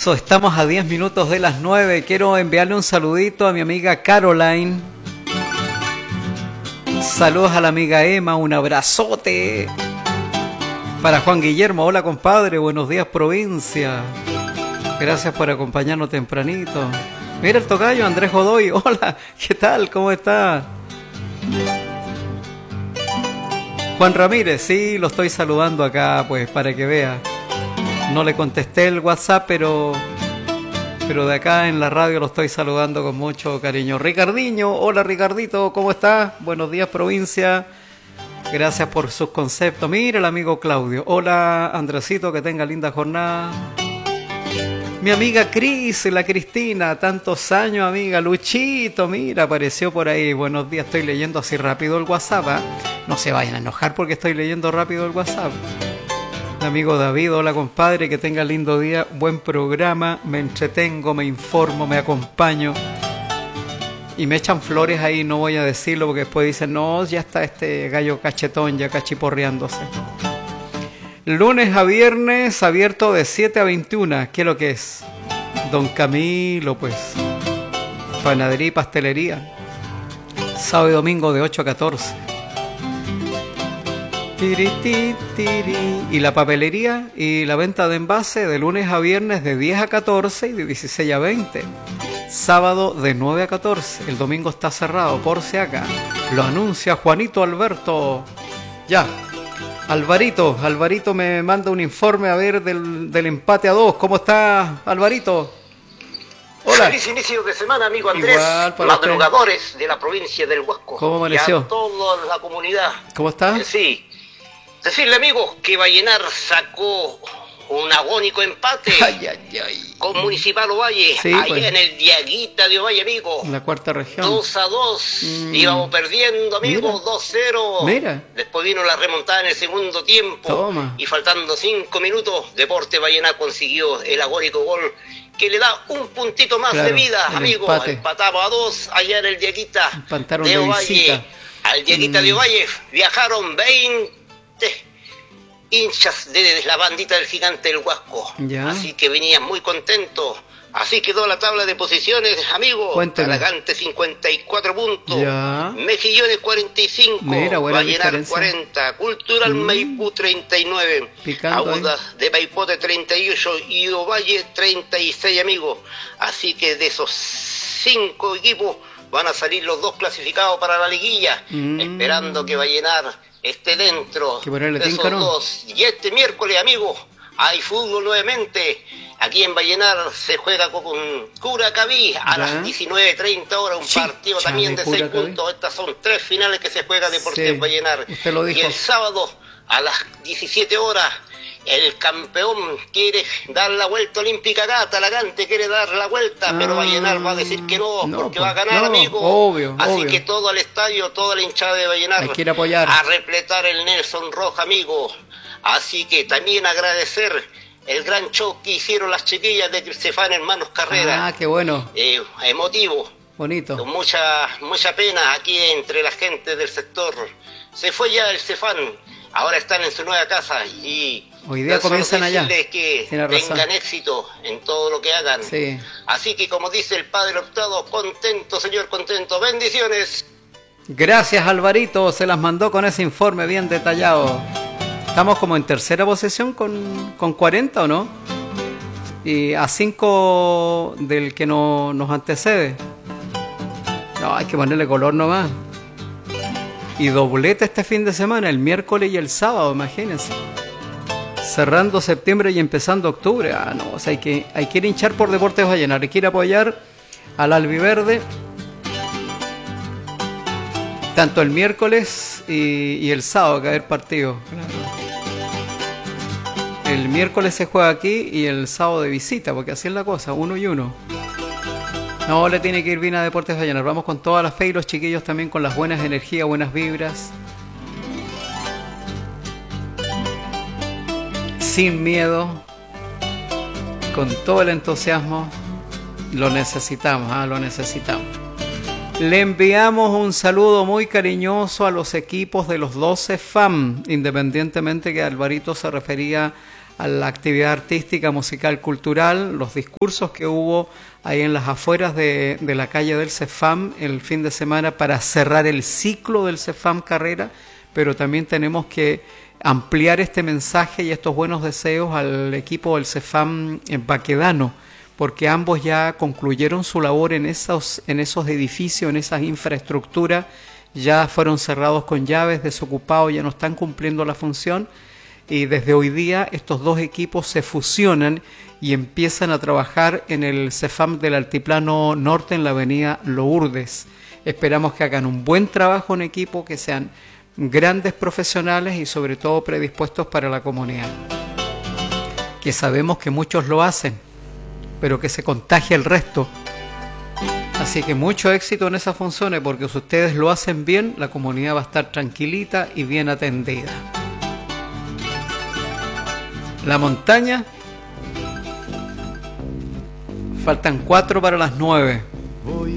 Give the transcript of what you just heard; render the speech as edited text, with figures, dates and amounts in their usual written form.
Eso, estamos a 10 minutos de las 9. Quiero enviarle un saludito a mi amiga Caroline. Saludos a la amiga Emma, un abrazote. Para Juan Guillermo, hola compadre, buenos días provincia. Gracias por acompañarnos tempranito. Mira el tocayo, Andrés Godoy, hola, ¿qué tal? ¿Cómo está? Juan Ramírez, sí, lo estoy saludando acá, pues, para que vea. No le contesté el WhatsApp, pero de acá en la radio lo estoy saludando con mucho cariño. Ricardiño, hola Ricardito, ¿cómo estás? Buenos días provincia. Gracias por sus conceptos. Mira el amigo Claudio. Hola Andresito, que tenga linda jornada. Mi amiga Cris, la Cristina, tantos años amiga. Luchito, mira, apareció por ahí. Buenos días, estoy leyendo así rápido el WhatsApp, ¿eh? No se vayan a enojar porque estoy leyendo rápido el WhatsApp. Mi amigo David, hola compadre, que tenga lindo día. Buen programa, me entretengo, me informo, me acompaño. Y me echan flores ahí, no voy a decirlo porque después dicen, no, ya está este gallo cachetón ya cachiporreándose. Lunes a viernes, abierto de 7 a 21. ¿Qué es lo que es? Don Camilo, pues. Panadería y pastelería. Sábado y domingo de 8 a 14. Y la papelería y la venta de envase de lunes a viernes de 10 a 14 y de 16 a 20. Sábado de 9 a 14. El domingo está cerrado, por si acá. Lo anuncia Juanito Alberto. Ya. Alvarito me manda un informe a ver del empate a 2. ¿Cómo está, Alvarito? Hola. Feliz inicio de semana, amigo Andrés. Igual para madrugadores usted. de la provincia del Huasco. ¿Cómo amaneció? Y a toda la comunidad. ¿Cómo está? Sí. Decirle, amigos, que Vallenar sacó un agónico empate con Municipal Ovalle, sí, allá pues, en el Diaguita de Ovalle, amigo. En la cuarta región. 2-2. Íbamos perdiendo, amigos, 2-0. Mira. Después vino la remontada en el segundo tiempo. Toma. Y faltando 5 minutos, Deporte Vallenar consiguió el agónico gol que le da un puntito más, claro, de vida, amigos. Empatamos a 2 allá en el Diaguita de Ovalle. Visita. Al Diaguita de Ovalle viajaron 20 hinchas de la bandita del Gigante del Huasco. Ya. Así que venían muy contentos. Así quedó la tabla de posiciones, amigos. Talagante 54 puntos. Ya. Mejillones 45. Mira, Vallenar 40. Cultural Maipú 39. Audas de Paipote 38 y Ovalle 36, amigos. Así que de esos 5 equipos van a salir los 2 clasificados para la liguilla. Esperando que Vallenar esté dentro de esos 2. Y este miércoles, amigos, hay fútbol nuevamente. Aquí en Vallenar se juega con Curacaví a las 19:30 horas. Un partido también de 6 puntos. Estas son 3 finales que se juega Deportes Vallenar. Usted lo dijo. Y el sábado a las 17 horas el campeón quiere dar la vuelta olímpica acá. Talagante quiere dar la vuelta, pero Vallenar va a decir que no porque va a ganar, amigo. Obvio. Así que todo al estadio, toda la hinchada de Vallenar hay que ir a apoyar, a repletar el Nelson Roja, amigo. Así que también agradecer el gran show que hicieron las chiquillas de Cefán Hermanos Carrera. Ah, qué bueno. Emotivo. Bonito. Con mucha pena aquí entre la gente del sector. Se fue ya el Cefán. Ahora están en su nueva casa y hoy día comienzan allá. Que tengan éxito en todo lo que hagan. Sí. Así que como dice el Padre Hurtado, contento, señor, contento. Bendiciones. Gracias, Alvarito. Se las mandó con ese informe bien detallado. Estamos como en tercera posición con 40, ¿o no? Y a 5 del que nos antecede. No, hay que ponerle color nomás. Y doblete este fin de semana, el miércoles y el sábado, imagínense. Cerrando septiembre y empezando octubre. Ah, no, o sea, hay que ir a hinchar por Deportes Vallenar. Hay que ir a apoyar al albiverde. Tanto el miércoles y el sábado que va a haber partido. El miércoles se juega aquí y el sábado de visita, porque así es la cosa, 1 y 1. No, le tiene que ir bien a Deportes Vallenar. Vamos con toda la fe y los chiquillos también con las buenas energías, buenas vibras. Sin miedo. Con todo el entusiasmo. Lo necesitamos, lo necesitamos. Le enviamos un saludo muy cariñoso a los equipos de los 12 FAM, independientemente que Alvarito se refería a la actividad artística, musical, cultural, los discursos que hubo ahí en las afueras de la calle del CEFAM el fin de semana para cerrar el ciclo del CEFAM Carrera, pero también tenemos que ampliar este mensaje y estos buenos deseos al equipo del CEFAM en Baquedano, porque ambos ya concluyeron su labor en esos edificios, en esas infraestructuras, ya fueron cerrados con llaves, desocupados, ya no están cumpliendo la función, y desde hoy día estos dos equipos se fusionan y empiezan a trabajar en el CEFAM del Altiplano Norte en la avenida Lourdes. Esperamos que hagan un buen trabajo en equipo, que sean grandes profesionales y sobre todo predispuestos para la comunidad, que sabemos que muchos lo hacen, pero que se contagie el resto. Así que mucho éxito en esas funciones, porque si ustedes lo hacen bien, la comunidad va a estar tranquilita y bien atendida. La montaña, faltan 4 para las 9.